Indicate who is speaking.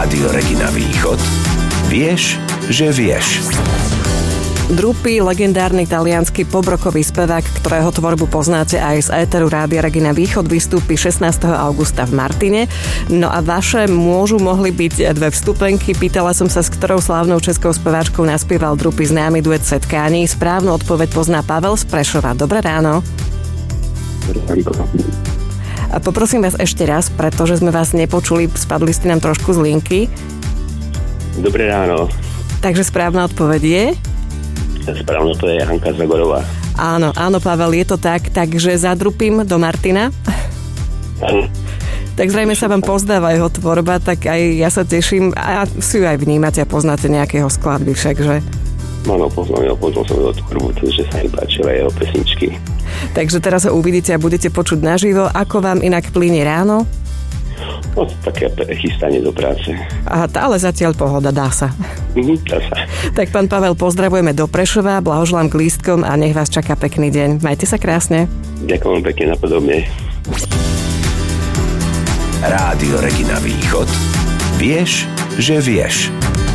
Speaker 1: Rádio Regina Východ. Vieš, že vieš.
Speaker 2: Drupi, legendárny taliansky pobrokový spevák, ktorého tvorbu poznáte aj z éteru Rádia Regina Východ, vystúpi 16. augusta v Martine. No a vaše mohli byť 2 vstupenky. Pýtala som sa, s ktorou slávnou českou speváčkou naspieval Drupi známy duet Setkání. Správnu odpoveď pozná Pavel z Prešova. Dobré ráno. A poprosím vás ešte raz, pretože sme vás nepočuli, spadli ste nám trošku z linky.
Speaker 3: Dobré ráno.
Speaker 2: Takže správna odpoveď je?
Speaker 3: Správno, to je Hanka Zagorová.
Speaker 2: Áno, Pavel, je to tak. Takže zadrupím do Martina. Tak zrejme sa vám pozdáva jeho tvorba, tak aj ja sa teším. A si ju aj vnímate a poznáte nejakého skladby však, že?
Speaker 3: Áno, poznal som jeho tvorbu, takže sa mi páčila jeho pesničky.
Speaker 2: Takže teraz ho uvidíte a budete počuť naživo. Ako vám inak plynie ráno?
Speaker 3: Také chystanie do práce.
Speaker 2: Aha, ale zatiaľ pohoda, dá sa.
Speaker 3: Dá sa.
Speaker 2: Tak pán Pavel, pozdravujeme do Prešova, blahoželám k lístkom a nech vás čaká pekný deň. Majte sa krásne.
Speaker 3: Ďakujem pekne, napodobne.
Speaker 1: Rádio Regina Východ. Vieš, že vieš.